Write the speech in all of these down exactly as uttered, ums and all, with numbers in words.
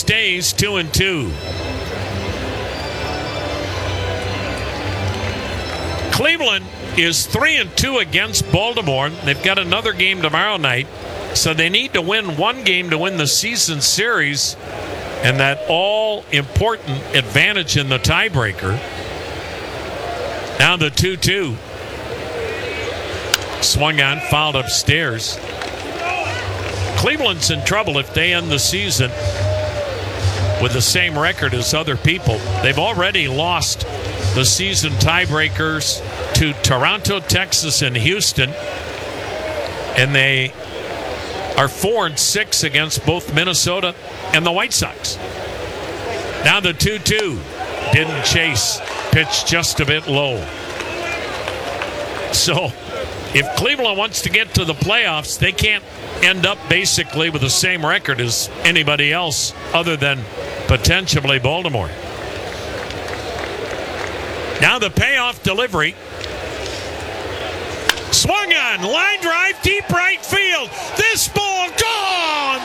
stays two and two. Cleveland is three and two against Baltimore. They've got another game tomorrow night, so they need to win one game to win the season series, and that all-important advantage in the tiebreaker. Now the two two. Swung on, fouled upstairs. Cleveland's in trouble if they end the season with the same record as other people. They've already lost the season tiebreakers to Toronto, Texas, and Houston, and they are four and six against both Minnesota and the White Sox. Now the two two. Didn't chase. Pitched just a bit low. So if Cleveland wants to get to the playoffs, they can't end up basically with the same record as anybody else other than potentially Baltimore. Now the payoff delivery. Swung on, line drive, deep right field. This ball gone.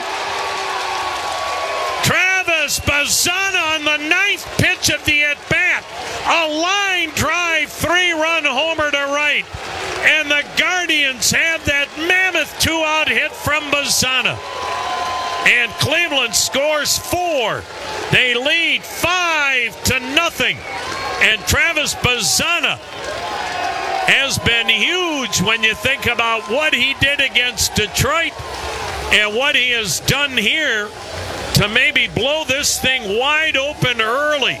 Travis Bazzana on the ninth pitch of the at-bat. A line drive, three-run homer to right. And the Guardians have that mammoth two-out hit from Bazzana. And Cleveland scores four. They lead five to nothing. And Travis Bazzana has been huge when you think about what he did against Detroit and what he has done here to maybe blow this thing wide open early.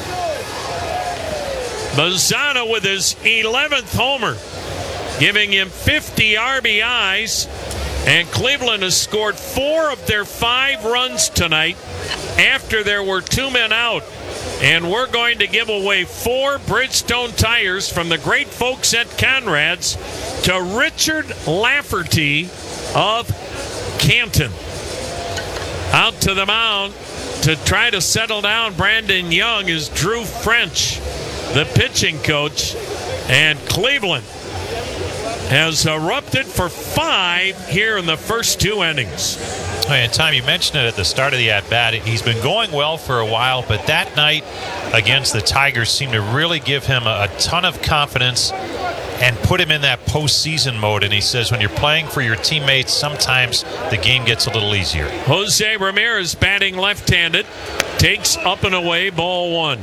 Bazzana with his eleventh homer, giving him fifty R B Is, and Cleveland has scored four of their five runs tonight after there were two men out. And we're going to give away four Bridgestone tires from the great folks at Conrad's to Richard Lafferty of Canton. Out to the mound to try to settle down Brandon Young is Drew French, the pitching coach. And Cleveland has erupted for five here in the first two innings. And Tom, you mentioned it at the start of the at-bat. He's been going well for a while, but that night against the Tigers seemed to really give him a, a ton of confidence and put him in that postseason mode. And he says when you're playing for your teammates, sometimes the game gets a little easier. Jose Ramirez batting left-handed, takes up and away, ball one.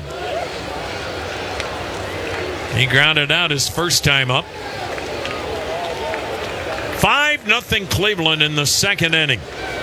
He grounded out his first time up. five nothing Cleveland in the second inning.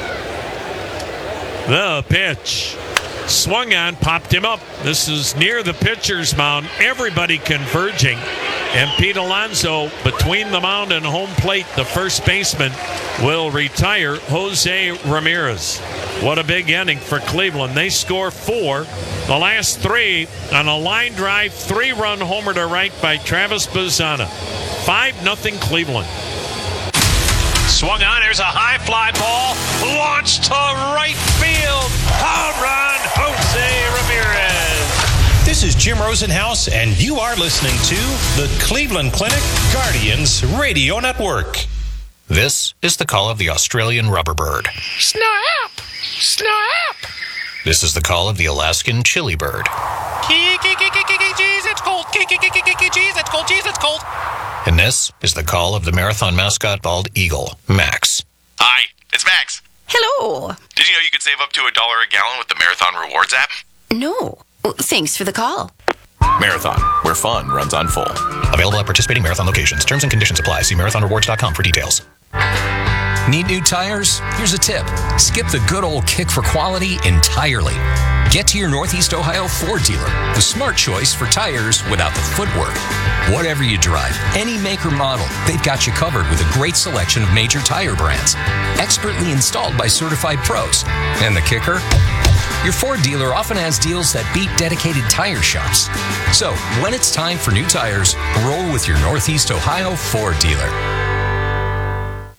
The pitch. Swung on, popped him up. This is near the pitcher's mound. Everybody converging. And Pete Alonso between the mound and home plate, the first baseman, will retire Jose Ramirez. What a big inning for Cleveland. They score four. The last three on a line drive, three-run homer to right by Travis Bazzana. five nothing Cleveland. Swung on, there's a high fly ball, launched to right field. Home run, Jose Ramirez. This is Jim Rosenhaus, and you are listening to the Cleveland Clinic Guardians Radio Network. This is the call of the Australian rubberbird. Snap! Snap! This is the call of the Alaskan chili bird. Jeez, it's cold. Jeez, it's cold. Jeez, it's cold. And this is the call of the marathon mascot bald eagle, Max. Hi, it's Max. Hello. Did you know you could save up to a dollar a gallon with the Marathon Rewards app? No. Well, thanks for the call. Marathon, where fun runs on full. Available at participating marathon locations. Terms and conditions apply. See marathon rewards dot com for details. Need new tires? Here's a tip. Skip the good old kick for quality entirely. Get to your Northeast Ohio Ford dealer. The smart choice for tires without the footwork. Whatever you drive, any make or model, they've got you covered with a great selection of major tire brands. Expertly installed by certified pros. And the kicker? Your Ford dealer often has deals that beat dedicated tire shops. So, when it's time for new tires, roll with your Northeast Ohio Ford dealer.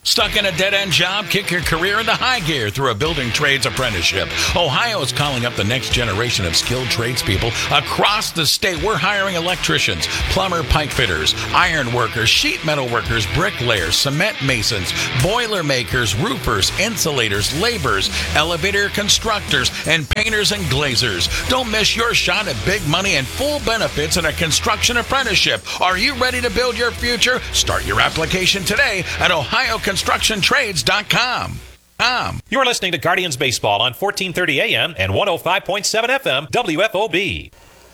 Stuck in a dead-end job? Kick your career into high gear through a building trades apprenticeship. Ohio is calling up the next generation of skilled tradespeople across the state. We're hiring electricians, plumber pipe fitters, iron workers, sheet metal workers, bricklayers, cement masons, boiler makers, roofers, insulators, laborers, elevator constructors, and painters and glazers. Don't miss your shot at big money and full benefits in a construction apprenticeship. Are you ready to build your future? Start your application today at ohio construction trades dot com. Um. You're listening to Guardians Baseball on fourteen thirty A M and one oh five point seven F M W F O B.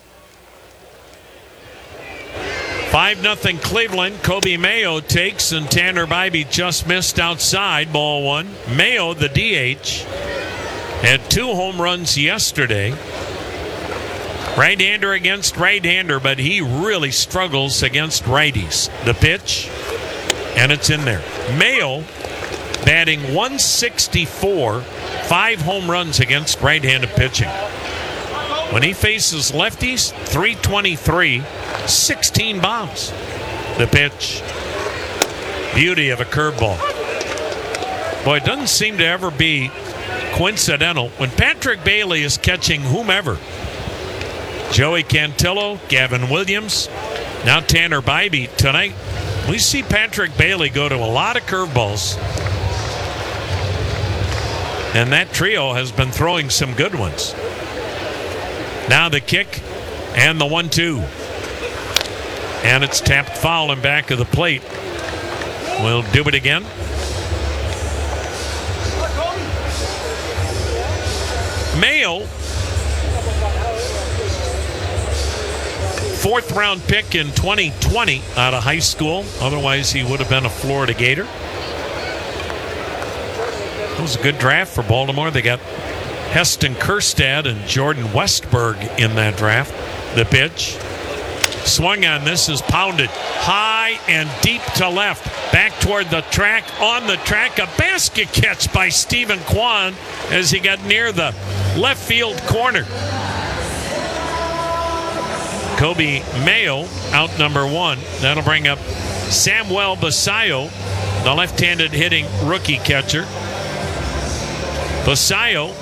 five nothing Cleveland. Kobe Mayo takes, and Tanner Bybee just missed outside. Ball one. Mayo, the D H, had two home runs yesterday. Right-hander against right-hander, but he really struggles against righties. The pitch, and it's in there. Mayo batting one sixty-four, five home runs against right-handed pitching. When he faces lefties, three twenty-three, sixteen bombs. The pitch, beauty of a curveball. Boy, it doesn't seem to ever be coincidental when Patrick Bailey is catching whomever. Joey Cantillo, Gavin Williams, now Tanner Bybee. Tonight, we see Patrick Bailey go to a lot of curveballs. And that trio has been throwing some good ones. Now the kick and the one two. And it's tapped foul in back of the plate. We'll do it again. Mayo, fourth round pick in twenty twenty out of high school. Otherwise, he would have been a Florida Gator. It was a good draft for Baltimore. They got Heston Kjerstad and Jordan Westberg in that draft. The pitch. Swung on. This is pounded high and deep to left. Back toward the track. On the track. A basket catch by Stephen Kwan as he got near the left field corner. Kobe Mayo out number one. That'll bring up Samuel Basayo, the left-handed hitting rookie catcher. Basayo,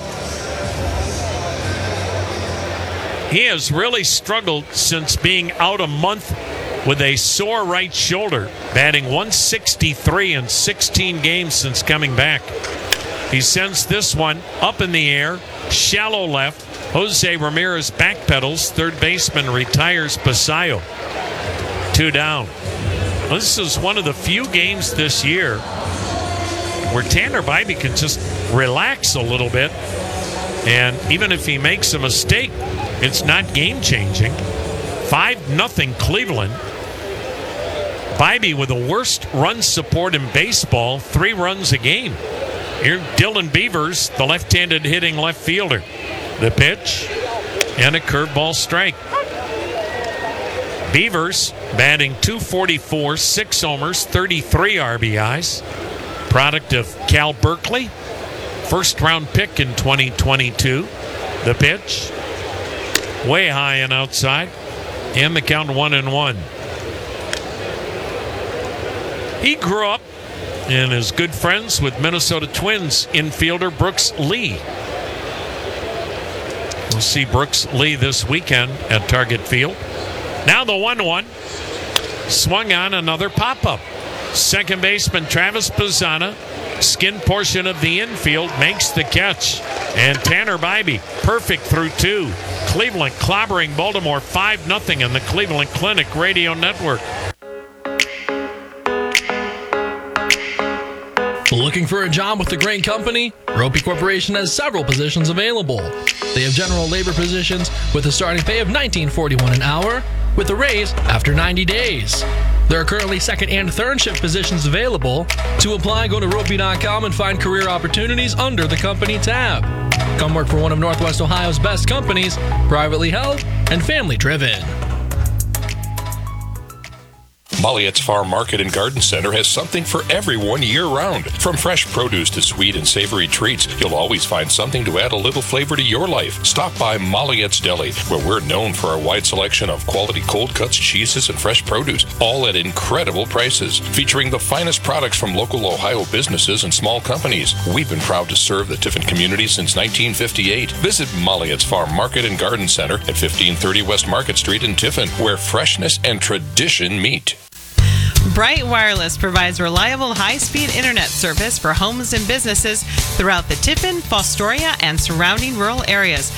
he has really struggled since being out a month with a sore right shoulder, batting one sixty-three in sixteen games since coming back. He sends this one up in the air, shallow left. Jose Ramirez backpedals. Third baseman retires Basayo. Two down. This is one of the few games this year where Tanner Bybee can just relax a little bit. And even if he makes a mistake, it's not game-changing. five nothing Cleveland. Bybee with the worst run support in baseball, three runs a game. Here, Dylan Beavers, the left-handed hitting left fielder. The pitch and a curveball strike. Beavers batting two forty-four, six homers, thirty-three R B Is. Product of Cal Berkeley. First round pick in twenty twenty-two. The pitch way high and outside. And the count one and one. He grew up and is good friends with Minnesota Twins infielder Brooks Lee. We'll see Brooks Lee this weekend at Target Field. Now the one one. Swung on, another pop-up. Second baseman Travis Bazzana, skin portion of the infield, makes the catch. And Tanner Bybee, perfect through two. Cleveland clobbering Baltimore five nothing in the Cleveland Clinic Radio Network. Looking for a job with the great company? Ropey Corporation has several positions available. They have general labor positions with a starting pay of nineteen forty-one an hour with a raise after ninety days. There are currently second and third shift positions available. To apply, go to ropey dot com and find career opportunities under the company tab. Come work for one of Northwest Ohio's best companies, privately held and family driven. Molliette's Farm Market and Garden Center has something for everyone year-round. From fresh produce to sweet and savory treats, you'll always find something to add a little flavor to your life. Stop by Molliette's Deli, where we're known for our wide selection of quality cold cuts, cheeses, and fresh produce, all at incredible prices. Featuring the finest products from local Ohio businesses and small companies. We've been proud to serve the Tiffin community since nineteen fifty-eight. Visit Molliette's Farm Market and Garden Center at fifteen thirty West Market Street in Tiffin, where freshness and tradition meet. Bright Wireless provides reliable high-speed internet service for homes and businesses throughout the Tiffin, Fostoria, and surrounding rural areas.